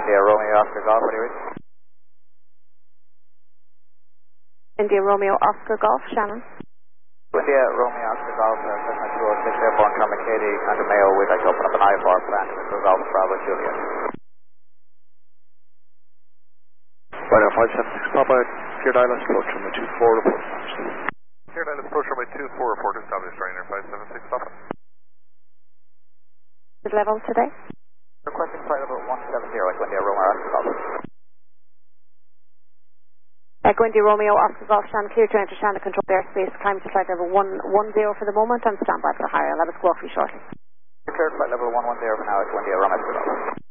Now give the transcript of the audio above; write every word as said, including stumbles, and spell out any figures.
India Romeo Oscar Golf, what do you read? India Romeo Oscar Golf, Shannon. India Romeo Oscar Golf, uh, Cessna two oh six Airborne, Comma Katie, County Mayo, we'd like to open up an I four plan for Golf Bravo Juliet. Right, five seven six Papa, clear dial approach from the two four report. Clear dial approach from the two four report established, Ryanair five seven six Papa. Is level today? Requesting flight level one seven zero, like India Romeo Oscar Golf. Echo India Romeo Oscar Golf, Shannon, clear to enter Shannon control airspace, climb to flight level one one zero for the moment and stand by for higher. I'll have a squawk for you shortly. Clear flight level one one zero for now, it's India Romeo Oscar Golf.